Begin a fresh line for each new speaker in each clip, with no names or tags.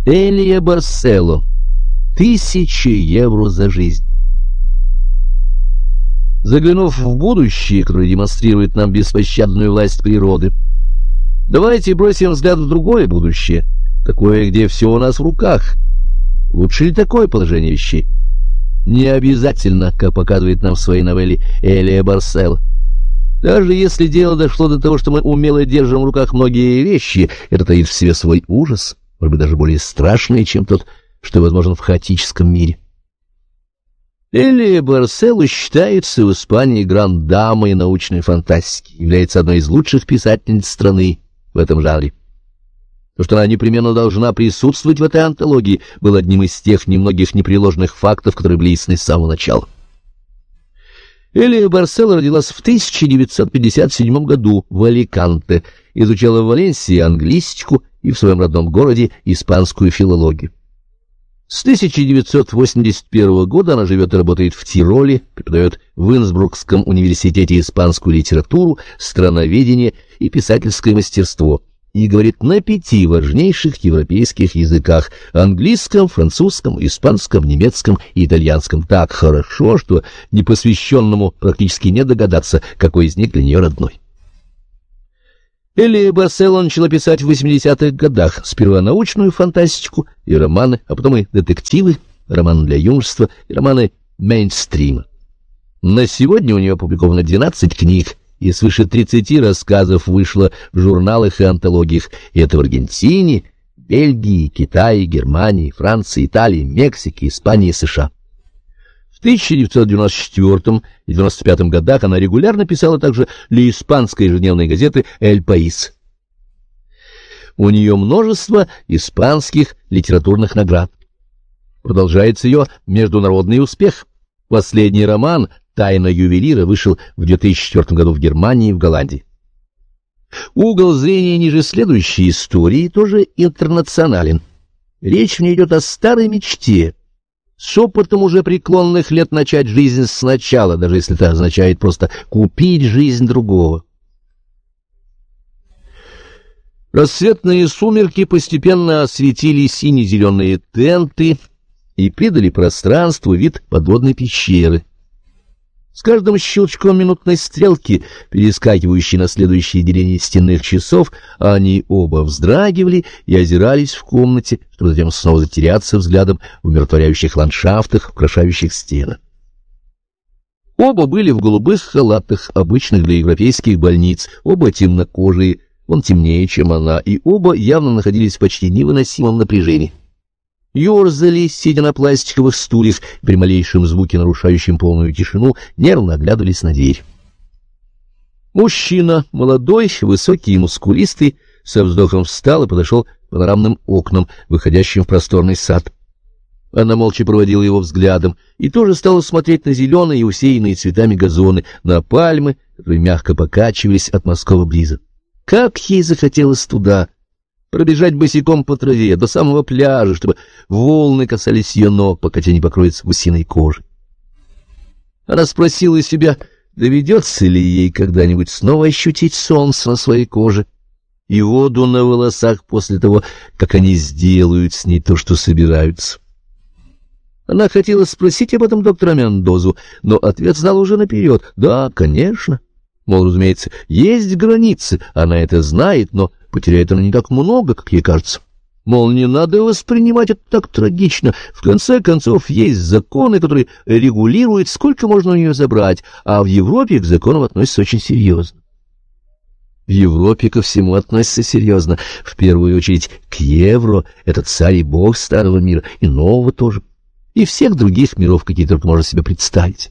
Элия Барсело. 1000 евро за жизнь. Заглянув в будущее, которое демонстрирует нам беспощадную власть природы, давайте бросим взгляд в другое будущее, такое, где все у нас в руках. Лучше ли такое положение вещей? Не обязательно, как показывает нам в своей новелле Элия Барсело. Даже если дело дошло до того, что мы умело держим в руках многие вещи, это таит в себе свой ужас, может быть, даже более страшный, чем тот, что возможен в хаотическом мире. Элия Барсело считается в Испании гранд-дамой научной фантастики, является одной из лучших писательниц страны в этом жанре. То, что она непременно должна присутствовать в этой антологии, было одним из тех немногих непреложных фактов, которые были ясны с самого начала. Элия Барсело родилась в 1957 году в Аликанте, изучала в Валенсии англистику и в своем родном городе испанскую филологию. С 1981 года она живет и работает в Тироле, преподает в Инсбрукском университете испанскую литературу, страноведение и писательское мастерство и говорит на 5 важнейших европейских языках — английском, французском, испанском, немецком и итальянском — так хорошо, что непосвященному практически не догадаться, какой из них для нее родной. Элия Барсело начала писать в 80-х годах сперва научную фантастику и романы, а потом и детективы, романы для юношества и романы мейнстрима. На сегодня у нее опубликовано 12 книг, и свыше 30 рассказов вышло в журналах и антологиях, и это в Аргентине, Бельгии, Китае, Германии, Франции, Италии, Мексике, Испании и США. В 1994 и 1995 годах она регулярно писала также для испанской ежедневной газеты «Эль Паис». У нее множество испанских литературных наград. Продолжается ее международный успех. Последний роман «Тайна ювелира» вышел в 2004 году в Германии и в Голландии. Угол зрения ниже следующей истории тоже интернационален. Речь в ней идет о старой мечте, с опытом уже преклонных лет начать жизнь сначала, даже если это означает просто купить жизнь другого. Рассветные сумерки постепенно осветили сине-зеленые тенты и придали пространству вид подводной пещеры. С каждым щелчком минутной стрелки, перескакивающей на следующее деление стенных часов, они оба вздрагивали и озирались в комнате, чтобы затем снова затеряться взглядом в умиротворяющих ландшафтах, украшающих стены. Оба были в голубых халатах, обычных для европейских больниц, оба темнокожие, он темнее, чем она, и оба явно находились в почти невыносимом напряжении. Ёрзали, сидя на пластиковых стульях, при малейшем звуке, нарушающем полную тишину, нервно оглядывались на дверь. Мужчина, молодой, высокий и мускулистый, со вздохом встал и подошел к панорамным окнам, выходящим в просторный сад. Она молча проводила его взглядом и тоже стала смотреть на зеленые и усеянные цветами газоны, на пальмы, которые мягко покачивались от морского бриза. Как ей захотелось туда! Пробежать босиком по траве до самого пляжа, чтобы волны касались ее ног, пока те не покроются гусиной кожей. Она спросила себя, доведется ли ей когда-нибудь снова ощутить солнце на своей коже и воду на волосах после того, как они сделают с ней то, что собираются. Она хотела спросить об этом доктора Мендозу, но ответ знала уже наперед. Да, конечно. Мол, разумеется, есть границы, она это знает, но потеряет она не так много, как ей кажется. Мол, не надо воспринимать это так трагично. В конце концов, есть законы, которые регулируют, сколько можно у нее забрать, а в Европе к законам относятся очень серьезно. В Европе ко всему относятся серьезно, в первую очередь к евро, этот царь и бог старого мира, и нового тоже, и всех других миров, какие только можно себе представить.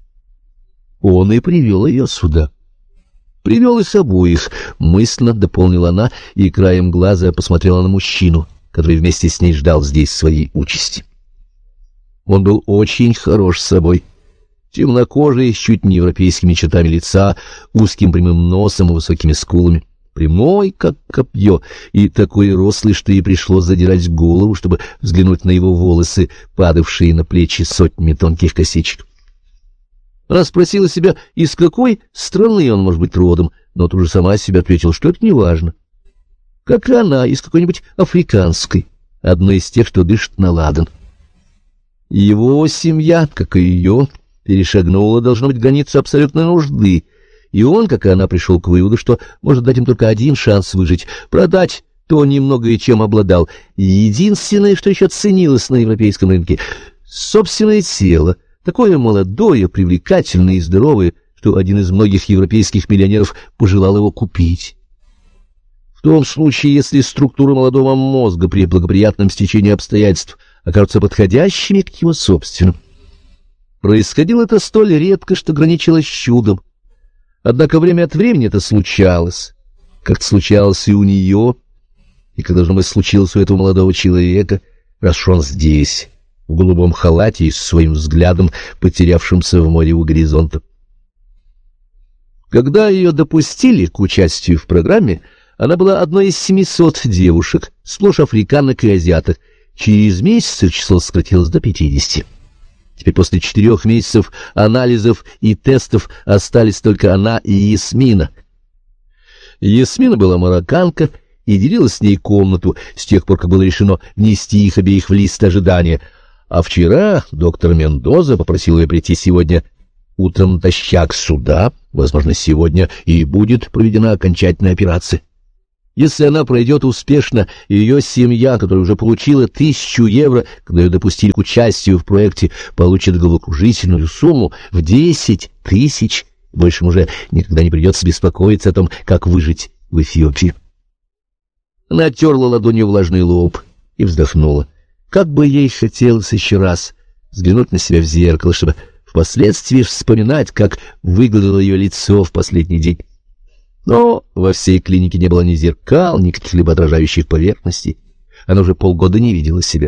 Он и привел ее сюда. Привел их обоих, мысленно дополнила она и краем глаза посмотрела на мужчину, который вместе с ней ждал здесь своей участи. Он был очень хорош собой, темнокожий, с чуть не европейскими чертами лица, узким прямым носом и высокими скулами, прямой, как копье, и такой рослый, что ей пришлось задирать голову, чтобы взглянуть на его волосы, падавшие на плечи сотнями тонких косичек. Она спросила себя, из какой страны он может быть родом, но тут же сама себе ответила, что это не важно. Как и она, из какой-нибудь африканской. одной из тех, что дышит на ладан. Его семья, как и ее, перешагнула, должно быть, границу абсолютной нужды, и он, как и она, пришел к выводу, что может дать им только один шанс выжить — продать то немногое, чем обладал, и единственное, что еще ценилось на европейском рынке — собственное тело, такое молодое, привлекательное и здоровое, что один из многих европейских миллионеров пожелал его купить. В том случае, если структура молодого мозга при благоприятном стечении обстоятельств окажутся подходящими к его собственным. Происходило это столь редко, что граничило с чудом. Однако время от времени это случалось, как-то случалось и у нее, и как должно быть случилось у этого молодого человека, раз уж он здесь, в голубом халате и с своим взглядом, потерявшимся в море у горизонта. Когда ее допустили к участию в программе, она была одной из 700 девушек, сплошь африканок и азиаток. Через месяц их число сократилось до 50. Теперь после 4 месяцев анализов и тестов остались только она и Ясмина. Ясмина была марокканка и делила с ней комнату с тех пор, как было решено внести их обеих в лист ожидания. А вчера доктор Мендоза попросил ее прийти сегодня утром натощак сюда. Возможно, сегодня и будет проведена окончательная операция. Если она пройдет успешно, и ее семья, которая уже получила 1000 евро, когда ее допустили к участию в проекте, получит головокружительную сумму в 10 000, больше уже никогда не придется беспокоиться о том, как выжить в Эфиопии. Она оттерла ладонью влажный лоб и вздохнула. Как бы ей хотелось еще раз взглянуть на себя в зеркало, чтобы впоследствии вспоминать, как выглядело ее лицо в последний день. Но во всей клинике не было ни зеркал, ни каких-либо отражающих поверхностей. Она уже полгода не видела себя.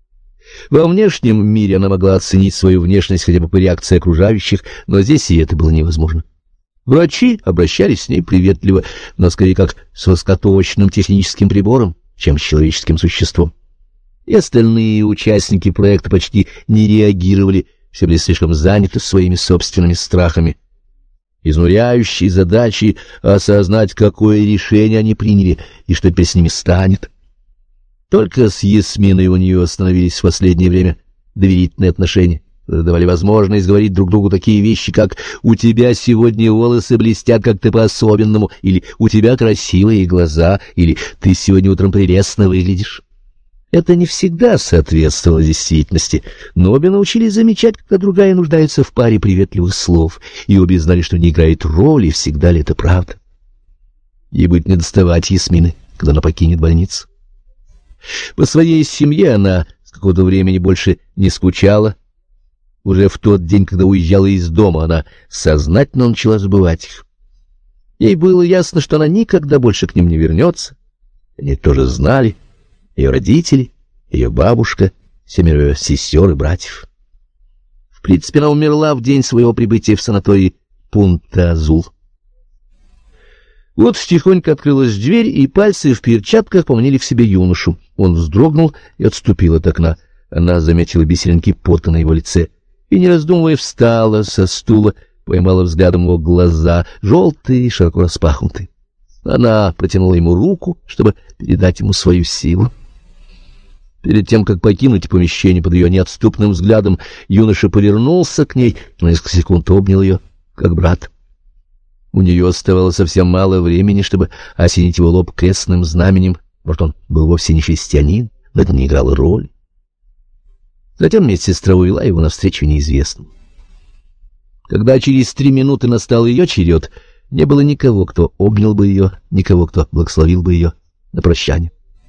Во внешнем мире она могла оценить свою внешность хотя бы по реакции окружающих, но здесь и это было невозможно. Врачи обращались с ней приветливо, но скорее как с высокоточным техническим прибором, чем с человеческим существом. И остальные участники проекта почти не реагировали, все были слишком заняты своими собственными страхами. Изнуряющей задачей осознать, какое решение они приняли и что теперь с ними станет. Только с Ясминой у нее остановились в последнее время доверительные отношения, давали возможность говорить друг другу такие вещи, как «у тебя сегодня волосы блестят как-то по-особенному», или «у тебя красивые глаза», или «ты сегодня утром прелестно выглядишь». Это не всегда соответствовало действительности, но обе научились замечать, когда другая нуждается в паре приветливых слов, и обе знали, что не играет роли, всегда ли это правда. Ей будет недоставать Ясмины, когда она покинет больницу. По своей семье она с какого-то времени больше не скучала. Уже в тот день, когда уезжала из дома, она сознательно начала забывать их. Ей было ясно, что она никогда больше к ним не вернется. Они тоже знали. Ее родители, ее бабушка, 7 ее сестер и братьев. В принципе, она умерла в день своего прибытия в санаторий Пунта-Азул. Вот тихонько открылась дверь, и пальцы в перчатках поманили к себе юношу. Он вздрогнул и отступил от окна. Она заметила бисеринки пота на его лице и, не раздумывая, встала со стула, поймала взглядом его глаза, желтые и широко распахнутые. Она протянула ему руку, чтобы передать ему свою силу. Перед тем, как покинуть помещение под ее неотступным взглядом, юноша повернулся к ней, на несколько секунд обнял ее, как брат. У нее оставалось совсем мало времени, чтобы осенить его лоб крестным знаменем. Может, он был вовсе не христианин, но это не играло роли. Затем медсестра увела его навстречу неизвестному. Когда через 3 минуты настал ее черед, не было никого, кто обнял бы ее, никого, кто благословил бы ее на прощание.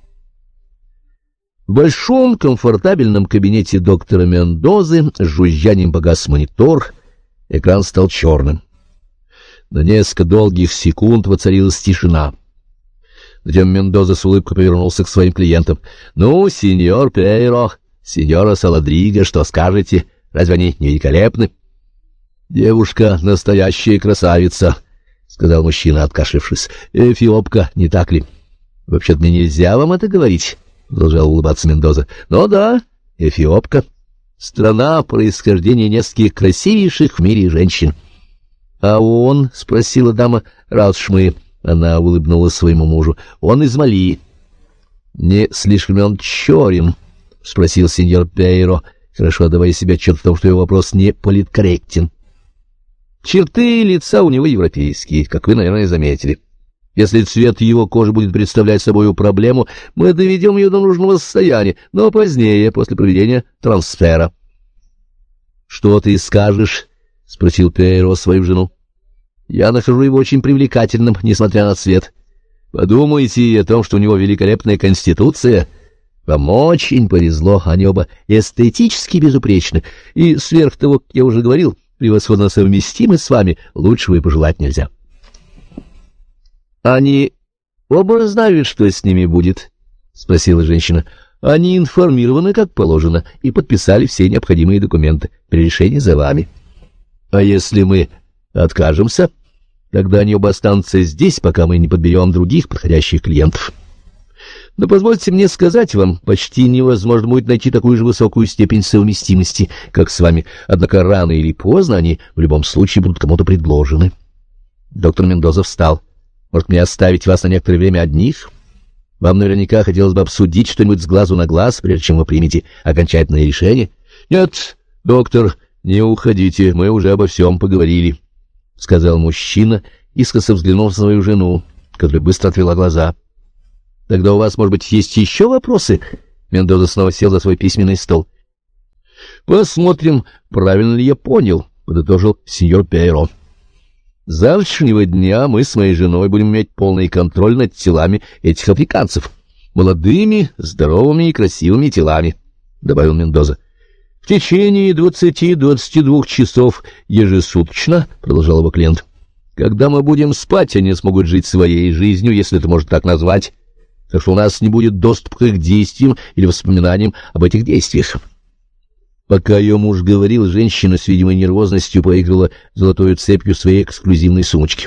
В большом комфортабельном кабинете доктора Мендозы с жужжанием погас монитор, экран стал черным. На несколько долгих секунд воцарилась тишина. Затем Мендоза с улыбкой повернулся к своим клиентам. — Ну, сеньор Пейро, сеньора Саладрига, что скажете? Разве они не великолепны? — Девушка — настоящая красавица, — сказал мужчина, откашлившись. — Эфиопка, не так ли? — Вообще-то мне нельзя вам это говорить, — продолжал улыбаться Мендоза. — Но да, Эфиопка. Страна происхождения нескольких красивейших в мире женщин. — А он? — спросила дама Радшмы. Она улыбнулась своему мужу. — Он из Мали. — Не слишком ли он черен? — спросил сеньор Пейро, хорошо отдавая себе отчет в том, что его вопрос не политкорректен. Черты лица у него европейские, как вы, наверное, заметили. Если цвет его кожи будет представлять собой проблему, мы доведем ее до нужного состояния, но позднее, после проведения трансфера. — Что ты скажешь? — спросил Пейро свою жену. — Я нахожу его очень привлекательным, несмотря на цвет. Подумайте о том, что у него великолепная конституция. Вам очень повезло, они оба эстетически безупречны, и сверх того, как я уже говорил, превосходно совместимы с вами, лучшего и пожелать нельзя. — Они оба знают, что с ними будет? — спросила женщина. — Они информированы, как положено, и подписали все необходимые документы. При решении за вами. — А если мы откажемся? Тогда они оба останутся здесь, пока мы не подберем других подходящих клиентов. Но позвольте мне сказать вам, почти невозможно будет найти такую же высокую степень совместимости, как с вами, однако рано или поздно они в любом случае будут кому-то предложены. Доктор Мендоза встал. Может, мне оставить вас на некоторое время одних? Вам наверняка хотелось бы обсудить что-нибудь с глазу на глаз, прежде чем вы примете окончательное решение. — Нет, доктор, не уходите, мы уже обо всем поговорили, — сказал мужчина, искоса взглянув на свою жену, которая быстро отвела глаза. — Тогда у вас, может быть, есть еще вопросы? Мендоза снова сел за свой письменный стол. — Посмотрим, правильно ли я понял, — подытожил сеньор Пейро. — С завтрашнего дня мы с моей женой будем иметь полный контроль над телами этих африканцев. Молодыми, здоровыми и красивыми телами, — добавил Мендоза. — В течение 20-22 часов ежесуточно, — продолжал его клиент. — Когда мы будем спать, они смогут жить своей жизнью, если это можно так назвать. Так что у нас не будет доступа к их действиям или воспоминаниям об этих действиях. Пока ее муж говорил, женщина с видимой нервозностью поиграла золотую цепью своей эксклюзивной сумочки.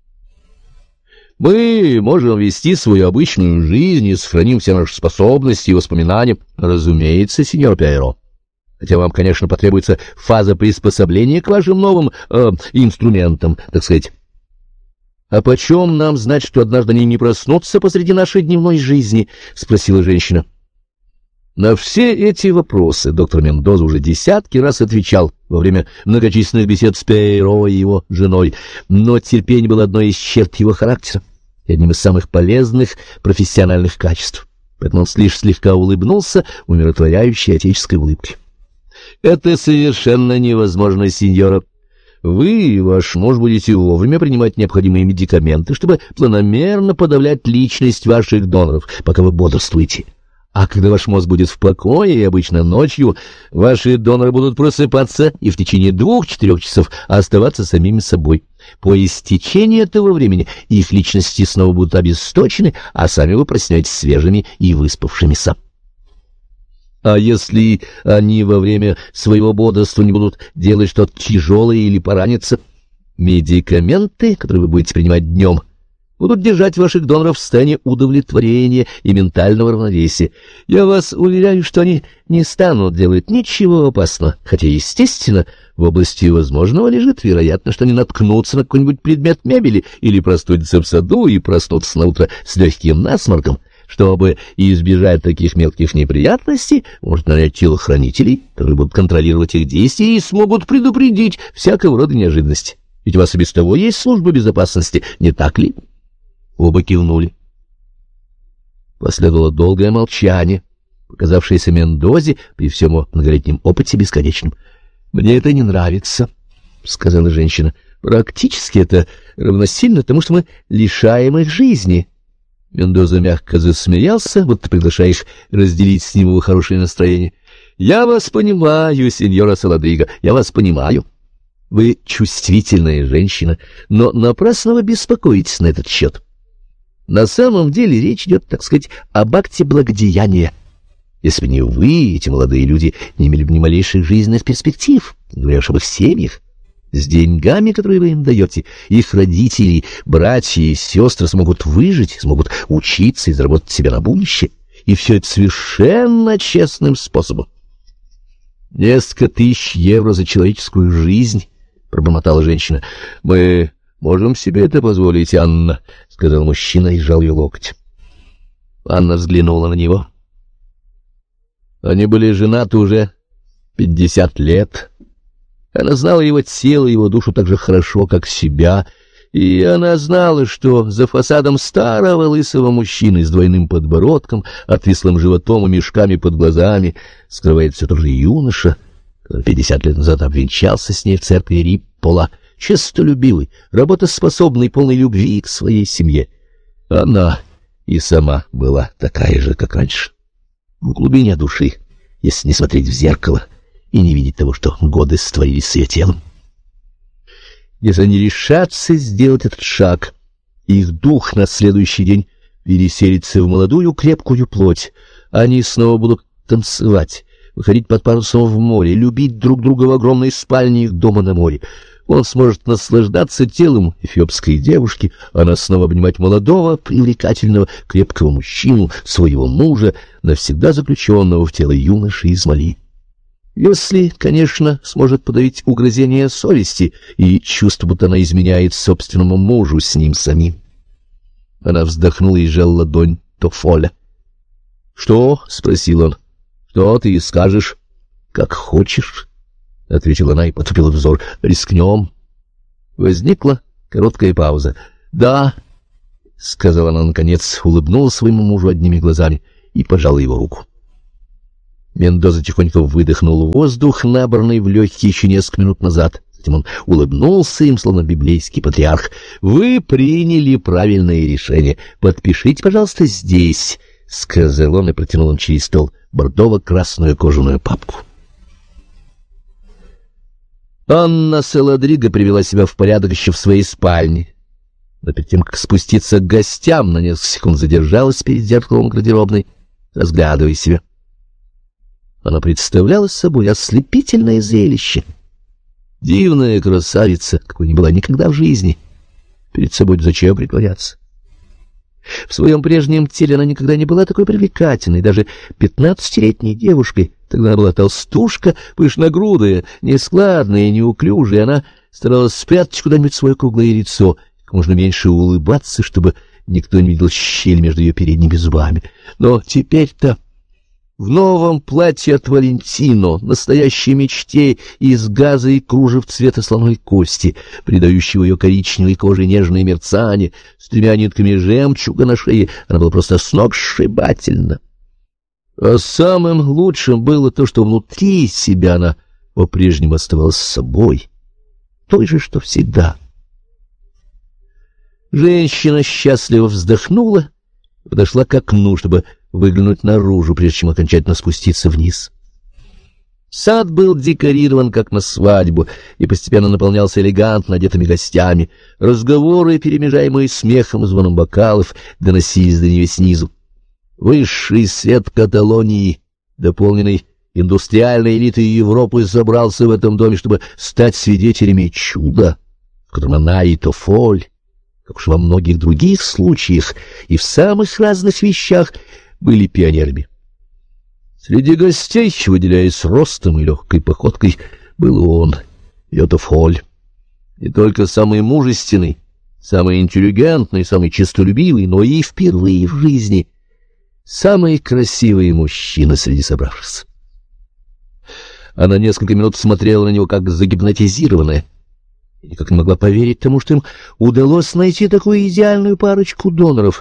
Мы можем вести свою обычную жизнь и сохраним все наши способности и воспоминания. Разумеется, сеньор Пейро. Хотя вам, конечно, потребуется фаза приспособления к вашим новым инструментам, так сказать. — А почем нам знать, что однажды они не проснутся посреди нашей дневной жизни? — спросила женщина. На все эти вопросы доктор Мендоза уже десятки раз отвечал во время многочисленных бесед с Пейро и его женой, но терпение было одной из черт его характера и одним из самых полезных профессиональных качеств. Поэтому он лишь слегка улыбнулся умиротворяющей отеческой улыбкой. — Это совершенно невозможно, сеньора. Вы и ваш муж будете вовремя принимать необходимые медикаменты, чтобы планомерно подавлять личность ваших доноров, пока вы бодрствуете. А когда ваш мозг будет в покое, и обычно ночью, ваши доноры будут просыпаться и в течение 2-4 часов оставаться самими собой. По истечении этого времени их личности снова будут обесточены, а сами вы проснетесь свежими и выспавшимися. А если они во время своего бодрствования будут делать что-то тяжелое или поранятся, медикаменты, которые вы будете принимать днем, будут держать ваших доноров в состоянии удовлетворения и ментального равновесия. Я вас уверяю, что они не станут делать ничего опасного, хотя, естественно, в области возможного лежит вероятность, что они наткнутся на какой-нибудь предмет мебели или простудятся в саду и проснутся на утро с легким насморком. Чтобы избежать таких мелких неприятностей, можно нанять телохранителей, которые будут контролировать их действия и смогут предупредить всякого рода неожиданности. Ведь у вас и без того есть служба безопасности, не так ли? Оба кивнули. Последовало долгое молчание, показавшееся Мендозе при всем его многолетнем опыте бесконечным. — Мне это не нравится, — сказала женщина. — Практически это равносильно тому, что мы лишаем их жизни. Мендоза мягко засмеялся, будто приглашая их разделить с ним его хорошее настроение. — Я вас понимаю, сеньора Саладриго, я вас понимаю. Вы чувствительная женщина, но напрасно вы беспокоитесь на этот счет. На самом деле речь идет, так сказать, об акте благодеяния. Если бы не вы, эти молодые люди не имели бы ни малейших жизненных перспектив, не говоря уж об их семьях. С деньгами, которые вы им даете, их родители, братья и сестры смогут выжить, смогут учиться и заработать себе на будущее. И все это совершенно честным способом. — Несколько тысяч евро за человеческую жизнь, — пробормотала женщина. — Мы можем себе это позволить, Анна, — сказал мужчина и сжал ее локоть. Анна взглянула на него. Они были женаты уже 50 лет. Она знала его тело, его душу так же хорошо, как себя, и она знала, что за фасадом старого лысого мужчины с двойным подбородком, отвислым животом и мешками под глазами скрывает все тот же юноша, который 50 лет назад обвенчался с ней в церкви Риппола, честолюбивый, работоспособный, полный любви к своей семье. Она и сама была такая же, как раньше. В глубине души, если не смотреть в зеркало и не видеть того, что годы сотворили с ее телом. Если они решатся сделать этот шаг, их дух на следующий день переселится в молодую крепкую плоть, они снова будут танцевать, выходить под парусом в море, любить друг друга в огромной спальне их дома на море. Он сможет наслаждаться телом эфиопской девушки, она снова обнимать молодого, привлекательного, крепкого мужчину, своего мужа, навсегда заключенного в тело юноши из Мали. Если, конечно, сможет подавить угрызение совести и чувство, будто она изменяет собственному мужу с ним самим. Она вздохнула и сжала ладонь Тофоля. — Что? — спросил он. — Что ты скажешь? — Как хочешь, — ответила она и потупила взор. — Рискнем. Возникла короткая пауза. — Да, — сказала она наконец, улыбнулась своему мужу одними глазами и пожала его руку. Мендоза тихонько выдохнул воздух, набранный в легкие еще несколько минут назад. Затем он улыбнулся им, словно библейский патриарх. — Вы приняли правильное решение. Подпишите, пожалуйста, здесь, — сказал он и протянул им через стол бордово-красную кожаную папку. Анна Саладриго привела себя в порядок еще в своей спальне. Но перед тем, как спуститься к гостям, на несколько секунд задержалась перед зеркалом гардеробной, разглядывая себя. Она представляла собой ослепительное зрелище. Дивная красавица, какой не была никогда в жизни. Перед собой зачем притворяться? В своем прежнем теле она никогда не была такой привлекательной, даже 15-летней девушкой. Тогда она была толстушка, пышногрудая, нескладная, неуклюжая. Она старалась спрятать куда-нибудь свое круглое лицо, как можно меньше улыбаться, чтобы никто не видел щель между ее передними зубами. Но теперь-то в новом платье от Валентино, настоящей мечте из газа и кружев цвета слоновой кости, придающего ее коричневой коже нежное мерцание, с 3 нитками жемчуга на шее, она была просто сногсшибательна. А самым лучшим было то, что внутри себя она по-прежнему оставалась собой, той же, что всегда. Женщина счастливо вздохнула, подошла к окну, чтобы выглянуть наружу, прежде чем окончательно спуститься вниз. Сад был декорирован, как на свадьбу, и постепенно наполнялся элегантно одетыми гостями. Разговоры, перемежаемые смехом и звоном бокалов, доносились до нее снизу. Высший свет Каталонии, дополненный индустриальной элитой Европы, собрался в этом доме, чтобы стать свидетелями чуда, в котором она и Тофоль, как уж во многих других случаях и в самых разных вещах, были пионерами. Среди гостей, выделяясь ростом и легкой походкой, был он, Тофоль, не только самый мужественный, самый интеллигентный, самый честолюбивый, но и впервые в жизни самый красивый мужчина среди собравшихся. Она несколько минут смотрела на него, как загипнотизированная, и никак не могла поверить тому, что им удалось найти такую идеальную парочку доноров.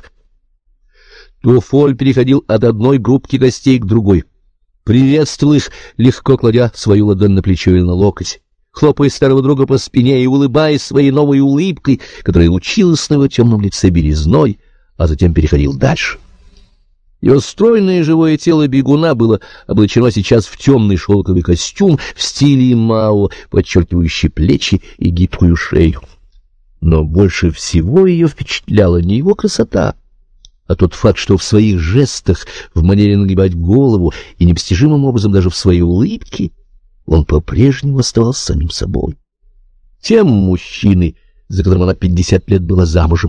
Тофоль переходил от одной группки гостей к другой, приветствовал их, легко кладя свою ладонь на плечо или на локоть, хлопая старого друга по спине и улыбаясь своей новой улыбкой, которая лучилась на его темном лице белизной, а затем переходил дальше. Его стройное живое тело бегуна было облачено сейчас в темный шелковый костюм в стиле Мао, подчеркивающий плечи и гибкую шею. Но больше всего ее впечатляла не его красота, а тот факт, что в своих жестах, в манере нагибать голову и непостижимым образом даже в своей улыбке он по-прежнему оставался самим собой, тем мужчиной, за которым она 50 лет была замужем.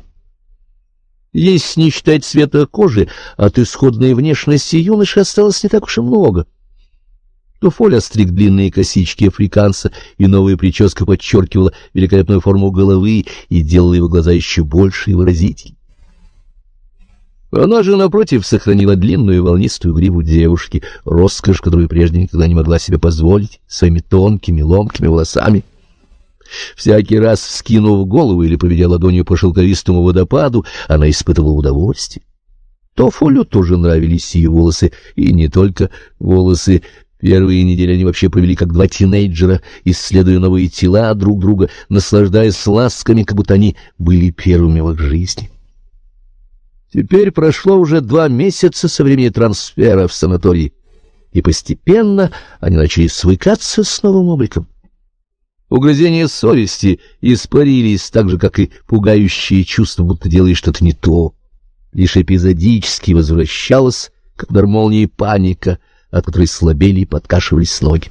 Если не считать цвета кожи, от исходной внешности юноши осталось не так уж и много. Тофоль остриг длинные косички африканца, и новая прическа подчеркивала великолепную форму головы и делала его глаза еще больше и выразительнее. Она же, напротив, сохранила длинную волнистую гриву девушки, роскошь, которую прежде никогда не могла себе позволить, своими тонкими, ломкими волосами. Всякий раз, вскинув голову или проведя ладонью по шелковистому водопаду, она испытывала удовольствие. Тофолю тоже нравились ее волосы, и не только волосы. Первые недели они вообще провели как два тинейджера, исследуя новые тела друг друга, наслаждаясь ласками, как будто они были первыми в их жизни. Теперь прошло уже 2 месяца со времени трансфера в санаторий, и постепенно они начали свыкаться с новым обликом. Угрызения совести испарились так же, как и пугающие чувства, будто делаешь что-то не то. Лишь эпизодически возвращалась, как удар молнии, паника, от которой слабели и подкашивались ноги.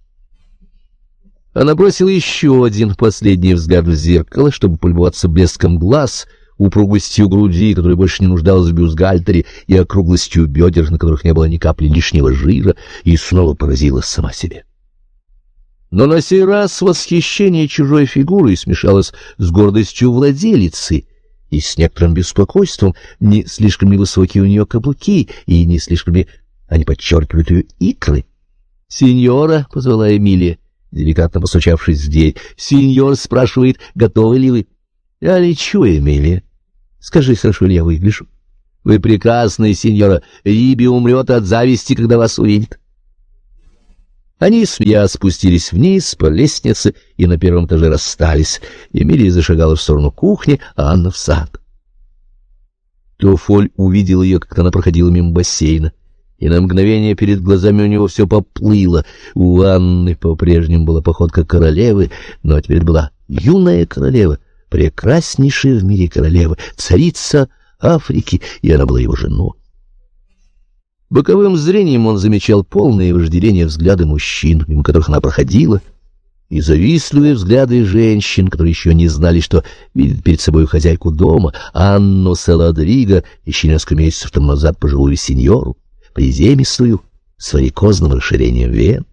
Она бросила еще один последний взгляд в зеркало, чтобы полюбоваться блеском глаз, упругостью груди, которая больше не нуждалась в бюстгальтере, и округлостью бедер, на которых не было ни капли лишнего жира, и снова поразилась сама себе. Но на сей раз восхищение чужой фигурой смешалось с гордостью владелицы и с некоторым беспокойством, не слишком ли высокие у нее каблуки и не слишком ли они подчеркивают ее икры. «Сеньора», — позвала Эмилия, деликатно постучавшись в дверь, — «сеньор спрашивает, готовы ли вы?» «Я лечу, Эмилия. Скажи, хорошо ли я выгляжу?» «Вы прекрасная, сеньора. Риби умрет от зависти, когда вас увидит». Они с Мия спустились вниз по лестнице и на первом этаже расстались. Эмилия зашагала в сторону кухни, а Анна в сад. Тофоль увидел ее, как она проходила мимо бассейна, и на мгновение перед глазами у него все поплыло. У Анны по-прежнему была походка королевы, но теперь была юная королева, прекраснейшая в мире королева, царица Африки, и она была его женой. Боковым зрением он замечал полное вожделение взгляды мужчин, мимо которых она проходила, и завистливые взгляды женщин, которые еще не знали, что видят перед собой хозяйку дома, Анну Саладриго, еще несколько месяцев тому назад пожилую сеньору, приземистую, с варикозным расширением вен.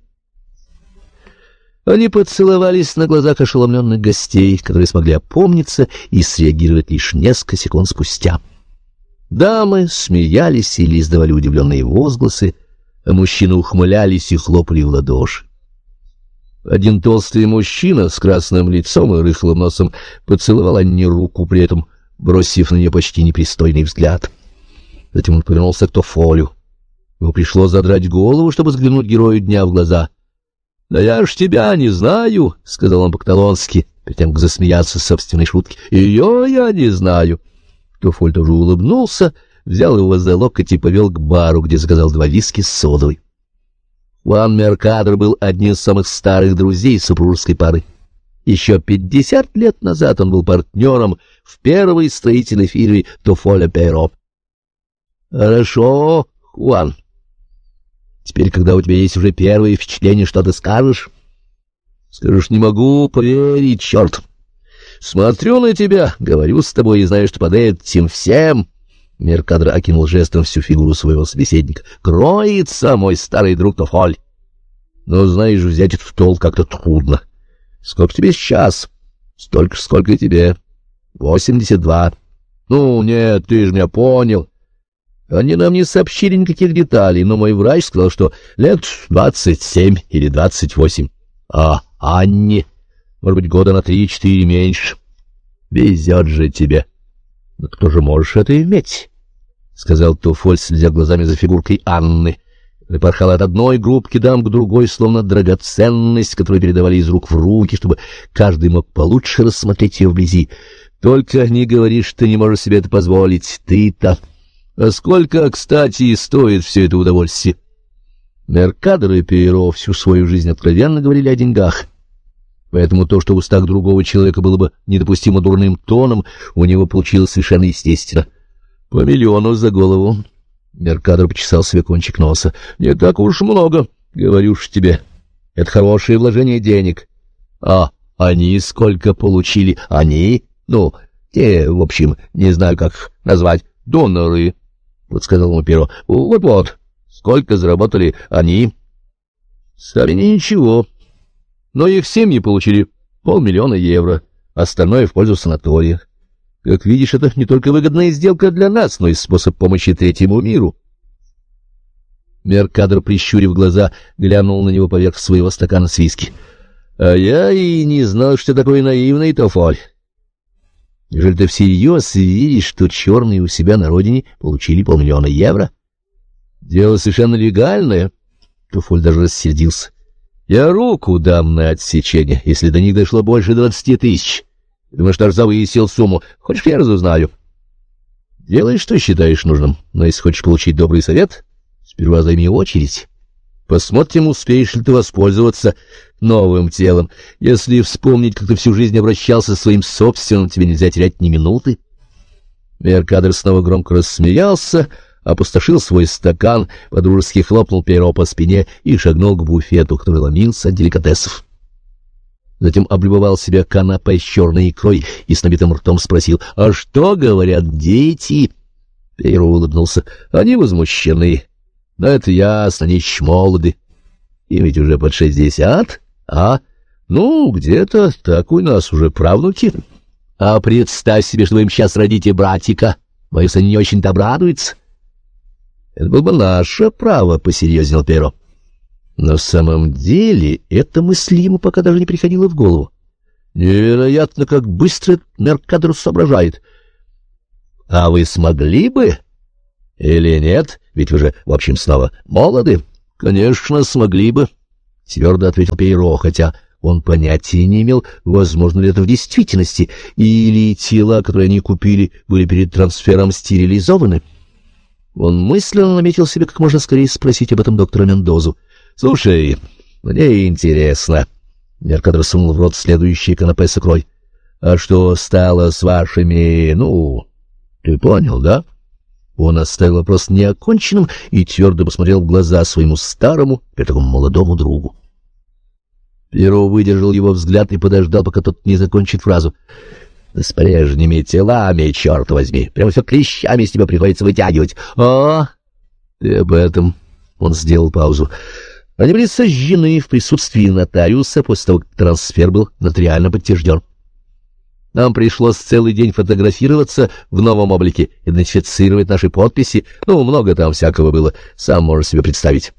Они поцеловались на глазах ошеломленных гостей, которые смогли опомниться и среагировать лишь несколько секунд спустя. Дамы смеялись или издавали удивленные возгласы, а мужчины ухмылялись и хлопали в ладоши. Один толстый мужчина с красным лицом и рыхлым носом поцеловал Анне руку, при этом бросив на нее почти непристойный взгляд. Затем он повернулся к Тофолю. Ему пришлось задрать голову, чтобы взглянуть герою дня в глаза. — Да я ж тебя не знаю, — сказал он по-каталонски, перед тем, как засмеяться с собственной шутки. — Ее я не знаю. Тофоль тоже улыбнулся, взял его за локоть и повел к бару, где заказал 2 виски с содовой. Хуан Меркадер был одним из самых старых друзей супружеской пары. Еще 50 лет назад он был партнером в первой строительной фирме Тофоля Пейро. — Хорошо, Хуан. Теперь, когда у тебя есть уже первые впечатления, что ты скажешь? — Скажешь, не могу поверить, черт. Смотрю на тебя, говорю с тобой и знаю, что под этим всем... Меркадер окинул жестом всю фигуру своего собеседника. Кроется мой старый друг Тофоль. Но, знаешь, взять это в толк как-то трудно. Сколько тебе сейчас? Столько, сколько и тебе. 82. Ну, нет, ты же меня понял. Они нам не сообщили никаких деталей, но мой врач сказал, что лет 27 или 28. А Анне... Может быть, года на 3-4 меньше. Везет же тебе. — Но кто же можешь это иметь? — сказал Тофоль, следя глазами за фигуркой Анны. Припорхала от одной группки дам к другой, словно драгоценность, которую передавали из рук в руки, чтобы каждый мог получше рассмотреть ее вблизи. — Только не говори, что ты не можешь себе это позволить. Ты-то... А сколько, кстати, стоит все это удовольствие? Меркадер и Пейро всю свою жизнь откровенно говорили о деньгах. Поэтому то, что в устах другого человека было бы недопустимо дурным тоном, у него получилось совершенно естественно. — По 1 миллиону за голову. Меркадер почесал себе кончик носа. — Не так уж много, говорю ж тебе. Это хорошее вложение денег. — А они сколько получили? Они? Ну, те, в общем, не знаю, как назвать, доноры, — подсказал ему Пейро. — Вот-вот. Сколько заработали они? — Сами ничего. Но их семьи получили 500 000 евро, остальное в пользу санатория. Как видишь, это не только выгодная сделка для нас, но и способ помощи третьему миру. Меркадор, прищурив глаза, глянул на него поверх своего стакана с виски. — А я и не знал, что ты такой наивный, Тофоль. Неужели ты всерьез веришь, что черные у себя на родине получили 500 000 евро? Дело совершенно легальное. Тофоль даже рассердился. Я руку дам на отсечение, если до них дошло больше 20 000. Думаешь, даже завысил сумму. Хочешь, я разузнаю? Делай, что считаешь нужным, но если хочешь получить добрый совет, сперва займи очередь. Посмотрим, успеешь ли ты воспользоваться новым телом. Если вспомнить, как ты всю жизнь обращался со своим собственным, тебе нельзя терять ни минуты. Меркадор снова громко рассмеялся, опустошил свой стакан, подружески хлопнул Пейро по спине и шагнул к буфету, который ломился от деликатесов. Затем облюбовал себя канапе с черной икрой и с набитым ртом спросил: «А что говорят дети?» Пейро улыбнулся. «Они возмущены. Но это ясно, они еще молоды. Им ведь уже под 60, а? Ну, где-то так у нас уже правнуки. А представь себе, что вы им сейчас родите братика. Боюсь, они не очень-то обрадуются». «Это было бы наше право», — посерьезнел Пейро. На самом деле эта мысль ему пока даже не приходила в голову. Невероятно, как быстро Меркадор соображает. — А вы смогли бы? Или нет? Ведь вы же, в общем, снова молоды. — Конечно, смогли бы, — твердо ответил Пейро, хотя он понятия не имел, возможно ли это в действительности, или тела, которые они купили, были перед трансфером стерилизованы. Он мысленно наметил себе как можно скорее спросить об этом доктора Мендозу. — Слушай, мне интересно. Меркадор сунул в рот следующий канапе с икрой. — А что стало с вашими... Ну, ты понял, да? Он оставил вопрос неоконченным и твердо посмотрел в глаза своему старому, и такому молодому другу. Пейро выдержал его взгляд и подождал, пока тот не закончит фразу. — Да с прежними телами, черт возьми, прямо все клещами с тебя приходится вытягивать. — О, ты об этом... Он сделал паузу. Они были сожжены в присутствии нотариуса после того, как трансфер был нотариально подтвержден. Нам пришлось целый день фотографироваться в новом облике, идентифицировать наши подписи. Ну, много там всякого было, сам можешь себе представить.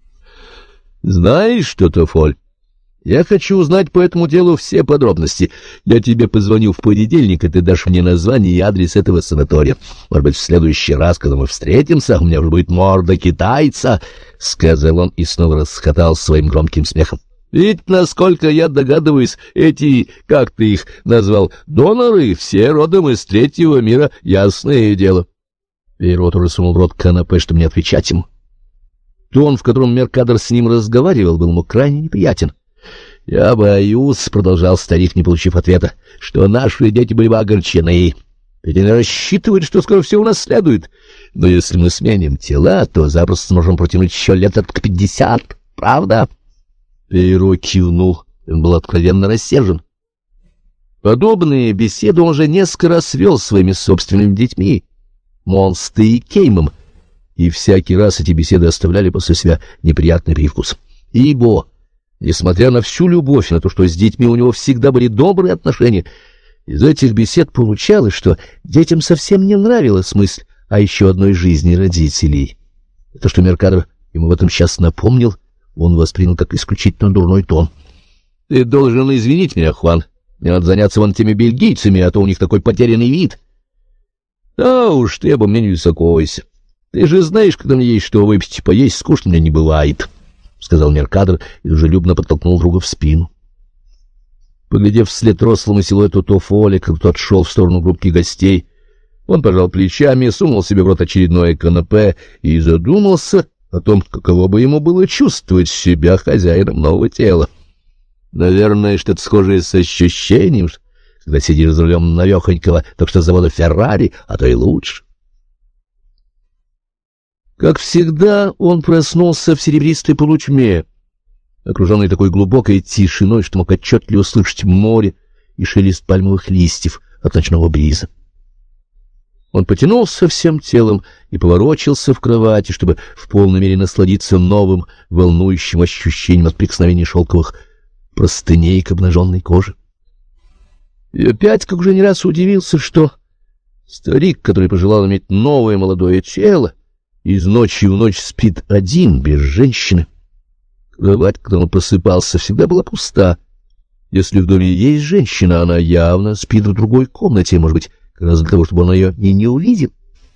Знаешь что, Тофоль, я хочу узнать по этому делу все подробности. Я тебе позвоню в понедельник, и ты дашь мне название и адрес этого санатория. Может быть, в следующий раз, когда мы встретимся, у меня уже будет морда китайца, — сказал он и снова расхотал своим громким смехом. Ведь, насколько я догадываюсь, эти, как ты их назвал, доноры, все родом из третьего мира, ясное дело. Пейро тоже сунул в рот канапе, чтобы не отвечать ему. Тон, в котором Меркадор с ним разговаривал, был ему крайне неприятен. — Я боюсь, — продолжал старик, не получив ответа, — что наши дети были бы огорчены. Ведь они рассчитывают, что скоро все унаследуют. Но если мы сменим тела, то запросто сможем протянуть еще лет к 50, правда? Пейро кивнул, он был откровенно рассержен. Подобные беседы он уже несколько раз вел с своими собственными детьми, Монстой и Кеймом, и всякий раз эти беседы оставляли после себя неприятный привкус. Ибо, несмотря на всю любовь, на то, что с детьми у него всегда были добрые отношения, из этих бесед получалось, что детям совсем не нравилась мысль о еще одной жизни родителей. То, что Меркадор ему в этом сейчас напомнил, он воспринял как исключительно дурной тон. — Ты должен извинить меня, Хуан. Мне надо заняться вон теми бельгийцами, а то у них такой потерянный вид. — Да уж, ты обо мне не беспокойся. Ты же знаешь, когда мне есть что выпить и поесть, скучно мне не бывает, — сказал Меркадор и дружелюбно подтолкнул друга в спину. Поглядев вслед рослому силуэту Тофоля, как тот шел в сторону группки гостей, он пожал плечами, сунул себе в рот очередное канапе и задумался о том, каково бы ему было чувствовать себя хозяином нового тела. Наверное, что-то схожее с ощущением, когда сидишь за рулем новехонького, так что с завода Феррари, а то и лучше. Как всегда, он проснулся в серебристой полутьме, окруженный такой глубокой тишиной, что мог отчетливо услышать море и шелест пальмовых листьев от ночного бриза. Он потянулся всем телом и поворочился в кровати, чтобы в полной мере насладиться новым, волнующим ощущением от прикосновения шелковых простыней к обнаженной коже. И опять, как уже не раз, удивился, что Старик, который пожелал иметь новое молодое тело, из ночи в ночь спит один, без женщины. Кровать, когда он просыпался, всегда была пуста. Если в доме есть женщина, она явно спит в другой комнате, может быть, как раз для того, чтобы он ее и не увидел.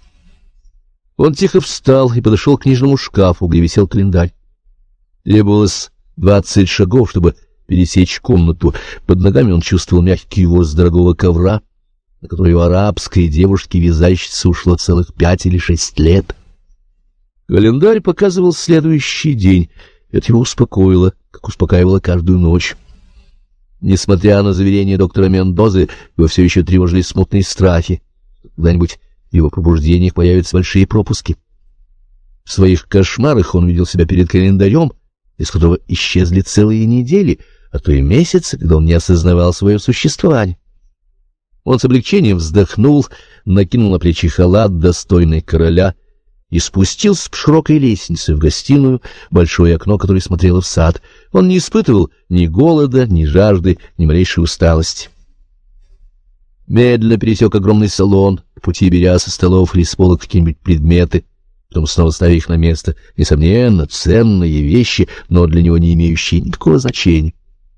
Он тихо встал и подошел к книжному шкафу, где висел календарь. Требовалось 20 шагов, чтобы пересечь комнату. Под ногами он чувствовал мягкий воз дорогого ковра, на который у арабской девушки-вязальщицы ушло целых 5 или 6 лет. Календарь показывал следующий день. Это его успокоило, как успокаивало каждую ночь. Несмотря на заверения доктора Мендозы, его все еще тревожили смутные страхи. Когда-нибудь в его пробуждениях появятся большие пропуски. В своих кошмарах он видел себя перед календарем, из которого исчезли целые недели, а то и месяцы, когда он не осознавал свое существование. Он с облегчением вздохнул, накинул на плечи халат, достойный короля, и спустился по широкой лестнице в гостиную, большое окно, которое смотрело в сад. Он не испытывал ни голода, ни жажды, ни малейшей усталости. Медленно пересек огромный салон, по пути беря со столов или с полок какие-нибудь предметы, потом снова ставя их на место. Несомненно, ценные вещи, но для него не имеющие никакого значения.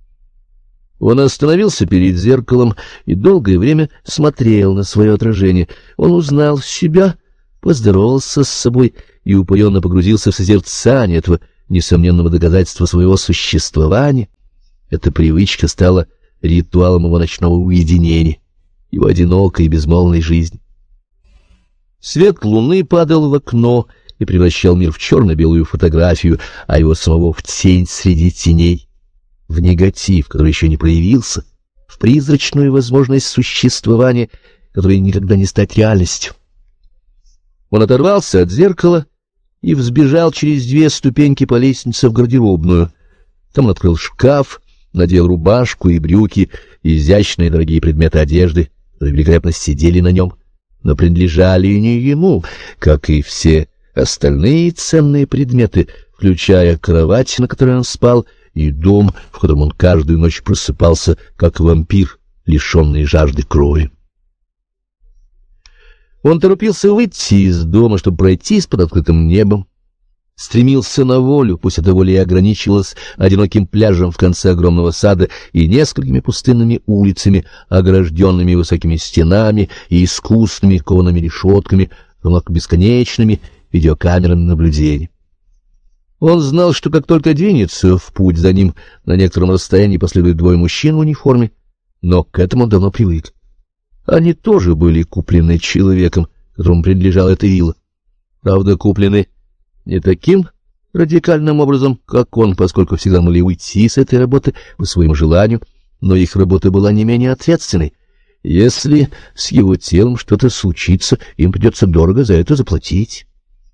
Он остановился перед зеркалом и долгое время смотрел на свое отражение. Он узнал себя, поздоровался с собой и упоенно погрузился в созерцание этого несомненного доказательства своего существования. Эта привычка стала ритуалом его ночного уединения, его одинокой и безмолвной жизни. Свет луны падал в окно и превращал мир в черно-белую фотографию, а его самого в тень среди теней, в негатив, который еще не проявился, в призрачную возможность существования, которой никогда не стать реальностью. Он оторвался от зеркала и взбежал через 2 ступеньки по лестнице в гардеробную. Там он открыл шкаф, надел рубашку и брюки, изящные дорогие предметы одежды, которые великолепно сидели на нем, но принадлежали и не ему, как и все остальные ценные предметы, включая кровать, на которой он спал, и дом, в котором он каждую ночь просыпался, как вампир, лишенный жажды крови. Он торопился выйти из дома, чтобы пройтись под открытым небом, стремился на волю, пусть эта воля и ограничивалась одиноким пляжем в конце огромного сада и несколькими пустынными улицами, огражденными высокими стенами и искусными коваными решетками, равно как бесконечными видеокамерами наблюдения. Он знал, что как только двинется в путь, за ним на некотором расстоянии последуют 2 мужчин в униформе, но к этому он давно привык. Они тоже были куплены человеком, которому принадлежала эта вилла. Правда, куплены не таким радикальным образом, как он, поскольку всегда могли уйти с этой работы по своему желанию, но их работа была не менее ответственной. Если с его телом что-то случится, им придется дорого за это заплатить.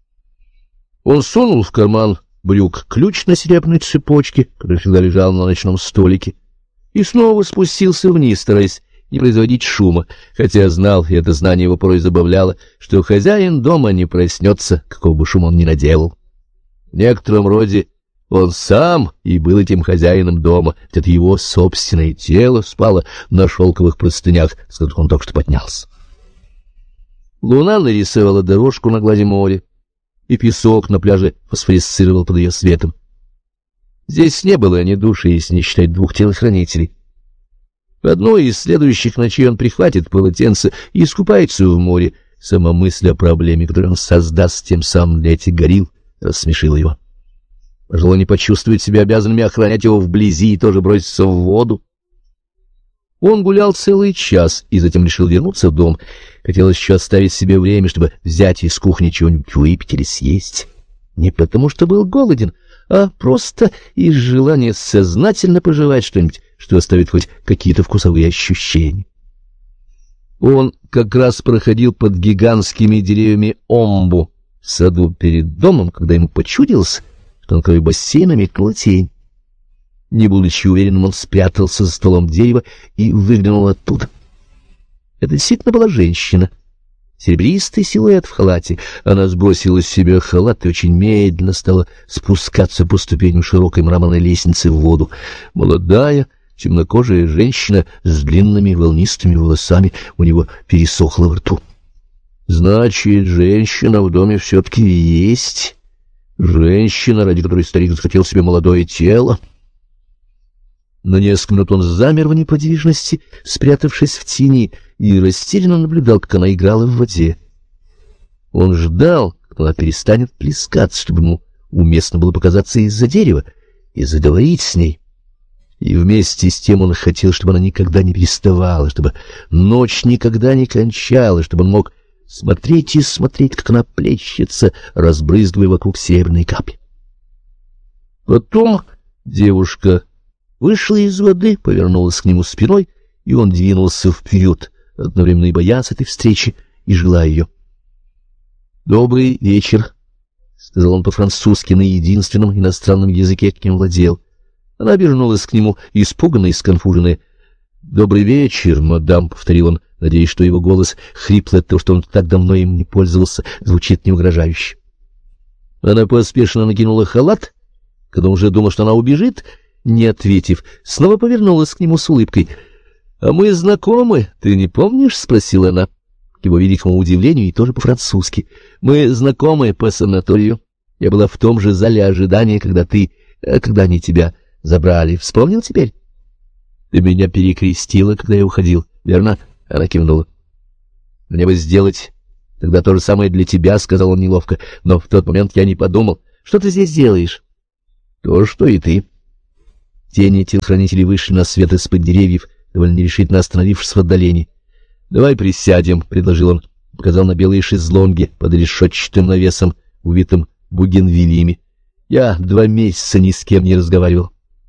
Он сунул в карман брюк ключ на серебряной цепочке, который всегда лежал на ночном столике, и снова спустился вниз, стараясь не производить шума, хотя знал, и это знание его порой забавляло, что хозяин дома не проснется, какого бы шума он ни наделал. В некотором роде он сам и был этим хозяином дома, ведь это его собственное тело спало на шелковых простынях, с которых он только что поднялся. Луна нарисовала дорожку на глади моря, и песок на пляже фосфорисцировал под ее светом. Здесь не было ни души, если не считать 2 телохранителей. В одной из следующих ночей он прихватит полотенце и искупается в море. Сама мысль о проблеме, которую он создаст тем самым для этих горилл, рассмешила его. Пожалуй, не почувствует себя обязанными охранять его вблизи и тоже броситься в воду. Он гулял целый час и затем решил вернуться в дом. Хотелось еще оставить себе время, чтобы взять из кухни чего-нибудь выпить или съесть. Не потому, что был голоден, а просто из желания сознательно пожевать что-нибудь, что оставит хоть какие-то вкусовые ощущения. Он как раз проходил под гигантскими деревьями омбу в саду перед домом, когда ему почудилось, что на краю бассейна мелькнула тень. Не будучи уверенным, он спрятался за стволом дерева и выглянул оттуда. Это действительно была женщина. Серебристый силуэт в халате. Она сбросила с себя халат и очень медленно стала спускаться по ступеням широкой мраморной лестницы в воду. Молодая, темнокожая женщина с длинными волнистыми волосами, у него пересохло во рту. Значит, женщина в доме все-таки есть. Женщина, ради которой старик захотел себе молодое тело. На несколько минут он замер в неподвижности, спрятавшись в тени, и растерянно наблюдал, как она играла в воде. Он ждал, когда она перестанет плескаться, чтобы ему уместно было показаться из-за дерева и заговорить с ней. И вместе с тем он хотел, чтобы она никогда не переставала, чтобы ночь никогда не кончалась, чтобы он мог смотреть и смотреть, как она плещется, разбрызгивая вокруг серебряные капли. Потом девушка вышла из воды, повернулась к нему спиной, и он двинулся вперед, одновременно и боясь этой встречи, и желая ее. «Добрый вечер», — сказал он по-французски на единственном иностранном языке, каким владел. Она обернулась к нему, испуганная и сконфуженная. «Добрый вечер, мадам», — повторил он, надеясь, что его голос, хриплый от того, что он так давно им не пользовался, звучит не угрожающе. Она поспешно накинула халат, когда уже думал, что она убежит, не ответив, снова повернулась к нему с улыбкой. «А мы знакомы, ты не помнишь?» — спросила она, к его великому удивлению, и тоже по-французски. «Мы знакомы по санаторию. Я была в том же зале ожидания, когда они тебя забрали. Вспомнил теперь?» «Ты меня перекрестила, когда я уходил, верно?» — она кивнула. «Мне бы сделать тогда то же самое для тебя», — сказал он неловко, «но в тот момент я не подумал. Что ты здесь делаешь?» «То, что и ты». Тени телохранителей вышли на свет из-под деревьев, довольно нерешительно остановившись в отдалении. «Давай присядем», — предложил он, показал на белые шезлонги под решетчатым навесом, увитым бугенвилиями. «Я 2 месяца ни с кем не разговаривал».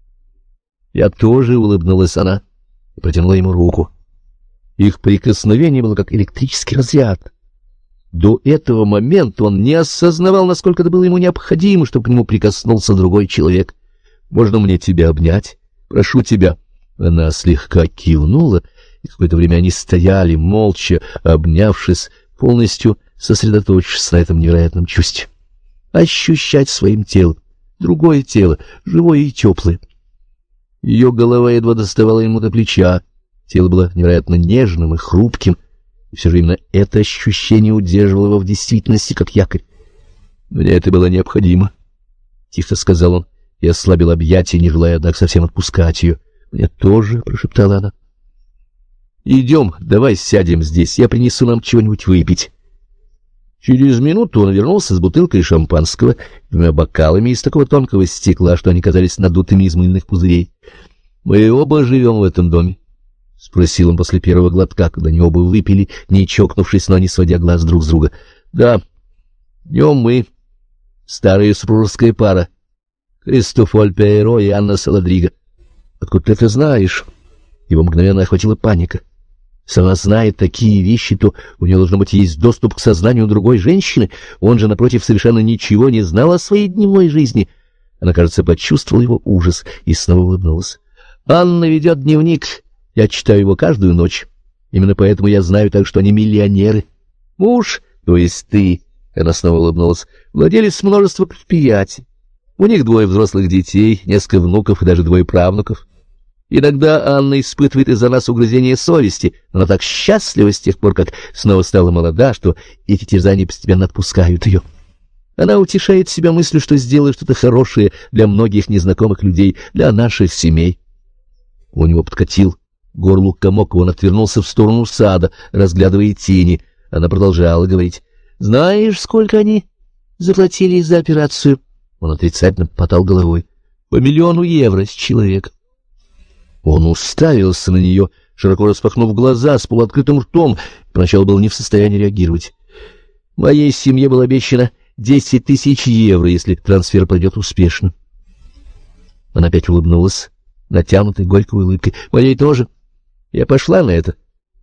«Я тоже», — улыбнулась она и протянула ему руку. Их прикосновение было как электрический разряд. До этого момента он не осознавал, насколько это было ему необходимо, чтобы к нему прикоснулся другой человек. «Можно мне тебя обнять? Прошу тебя». Она слегка кивнула, и какое-то время они стояли, молча, обнявшись, полностью сосредоточившись на этом невероятном чувстве. Ощущать своим телом другое тело, живое и теплое. Ее голова едва доставала ему до плеча, тело было невероятно нежным и хрупким, и все же именно это ощущение удерживало его в действительности, как якорь. «Мне это было необходимо», — тихо сказал он, и ослабил объятия, не желая, однако, совсем отпускать ее. «Мне тоже», — прошептала она. «Идем, давай сядем здесь, я принесу нам чего-нибудь выпить». Через минуту он вернулся с бутылкой шампанского, 2 бокалами из такого тонкого стекла, что они казались надутыми из мыльных пузырей. «Мы оба живем в этом доме?» — спросил он после первого глотка, когда они оба выпили, не чокнувшись, но не сводя глаз друг с друга. «Да, днем мы, старая супружеская пара, Кристофоль Пейро и Анна Саладрига». «Откуда ты это знаешь?» Его мгновенно охватила паника. Если она знает такие вещи, то у нее, должно быть, есть доступ к сознанию другой женщины. Он же, напротив, совершенно ничего не знал о своей дневной жизни. Она, кажется, почувствовала его ужас и снова улыбнулась. «Анна ведет дневник. Я читаю его каждую ночь. Именно поэтому я знаю так, что они миллионеры. Муж, то есть ты, — она снова улыбнулась, — владелец множества предприятий. У них 2 взрослых детей, несколько внуков и даже 2 правнуков. Иногда Анна испытывает из-за нас угрызение совести, но она так счастлива с тех пор, как снова стала молода, что эти терзания постепенно отпускают ее. Она утешает себя мыслью, что сделает что-то хорошее для многих незнакомых людей, для наших семей». У него подкатил к горлу комок, и он отвернулся в сторону сада, разглядывая тени. Она продолжала говорить. «Знаешь, сколько они заплатили за операцию?» Он отрицательно потал головой. «По 1 000 000 евро с человека». Он уставился на нее, широко распахнув глаза, с полуоткрытым ртом, поначалу был не в состоянии реагировать. «Моей семье было обещано 10 000 евро, если трансфер пройдет успешно». Она опять улыбнулась, натянутой горькой улыбкой. «Моей тоже. Я пошла на это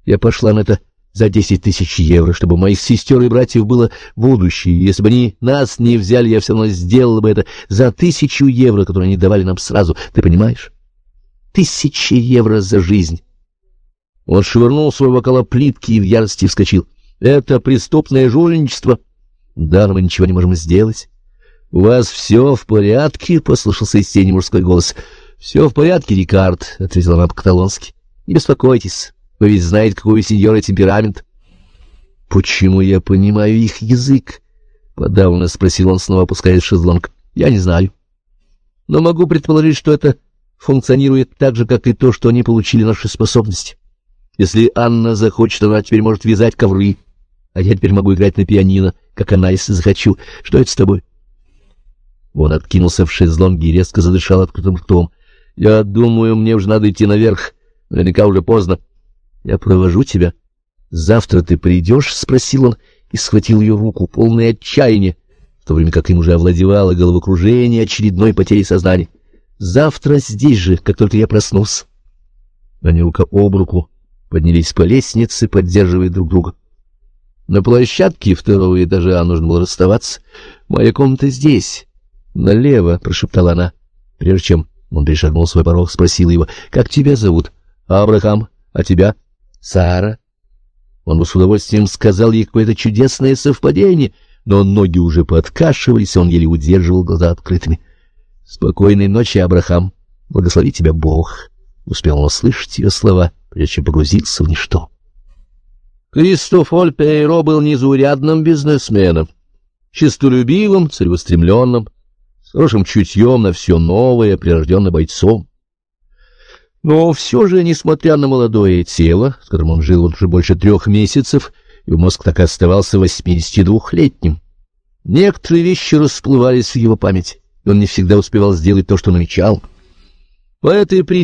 за 10 000 евро, чтобы у моих сестер и братьев было будущее. Если бы они нас не взяли, я все равно сделала бы это за 1000 евро, которые они давали нам сразу. Ты понимаешь? 1000 евро за жизнь». Он швырнул свой бокал о плитки и в ярости вскочил. «Это преступное жульничество. Да, но мы ничего не можем сделать». «У вас все в порядке?» — послышался из тени мужской голос. «Все в порядке, Рикард», — ответила она по-каталонски. «Не беспокойтесь, вы ведь знаете, какой у сеньора темперамент». почему я понимаю их язык? — подавленно спросил он, снова опускаясь в шезлонг. — Я не знаю. Но могу предположить, что это функционирует так же, как и то, что они получили наши способности. Если Анна захочет, она теперь может вязать ковры, а я теперь могу играть на пианино, как она, если захочу. Что это с тобой? Он откинулся в шезлонге и резко задышал открытым ртом. — Я думаю, мне уже надо идти наверх. Наверняка уже поздно. — Я провожу тебя. — Завтра ты придешь? — спросил он и схватил ее руку, полное отчаяния, в то время как им уже овладевало головокружение очередной потери сознания. — Завтра здесь же, как только я проснусь. Они рука об руку поднялись по лестнице, поддерживая друг друга. На площадке второго этажа нужно было расставаться. — Моя комната здесь. — Налево, — прошептала она. Прежде чем он перешагнул свой порог, спросил его: — Как тебя зовут? — Абрахам. — А тебя? — Сара. Он бы с удовольствием сказал ей какое-то чудесное совпадение, но ноги уже подкашивались, и он еле удерживал глаза открытыми. — Спокойной ночи, Абрахам. Благослови тебя Бог. Успел он услышать ее слова, прежде чем погрузился в ничто. Кристофоль Пейро был незаурядным бизнесменом, честолюбивым, целеустремленным, с хорошим чутьем на все новое, прирожденным бойцом. Но все же, несмотря на молодое тело, с которым он жил уже больше 3 месяцев, его мозг так и оставался 82-летним. Некоторые вещи расплывались в его памяти, и он не всегда успевал сделать то, что намечал. По этой причине